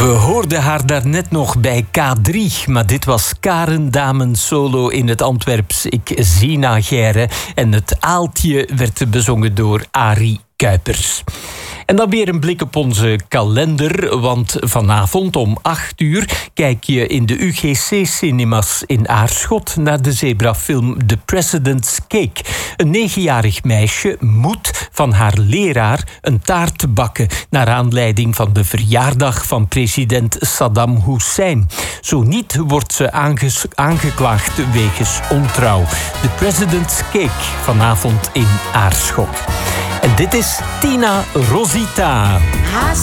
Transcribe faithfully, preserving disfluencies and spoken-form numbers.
hoorden haar daarnet nog bij K drie, maar dit was Karen Damen solo in het Antwerps Ik zie na Gère. En het aaltje werd bezongen door Arie Kuipers. En dan weer een blik op onze kalender, want vanavond om acht uur kijk je in de U G C-cinemas in Aarschot naar de zebrafilm The President's Cake. Een negenjarig meisje moet van haar leraar een taart bakken naar aanleiding van de verjaardag van president Saddam Hussein. Zo niet wordt ze aanges- aangeklaagd wegens ontrouw. The President's Cake vanavond in Aarschot. En dit is Tina Rosita. Haast